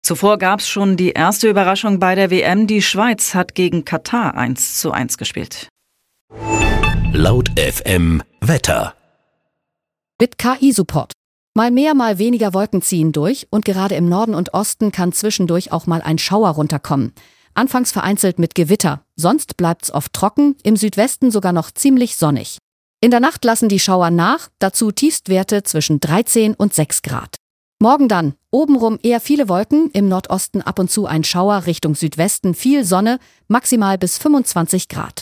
Zuvor gab es schon die erste Überraschung bei der WM. Die Schweiz hat gegen Katar 1:1 gespielt. Laut FM Wetter. Mit KI-Support. Mal mehr, mal weniger Wolken ziehen durch und gerade im Norden und Osten kann zwischendurch auch mal ein Schauer runterkommen. Anfangs vereinzelt mit Gewitter, sonst bleibt's oft trocken, im Südwesten sogar noch ziemlich sonnig. In der Nacht lassen die Schauer nach, dazu Tiefstwerte zwischen 13 und 6 Grad. Morgen dann, obenrum eher viele Wolken, im Nordosten ab und zu ein Schauer, Richtung Südwesten viel Sonne, maximal bis 25 Grad.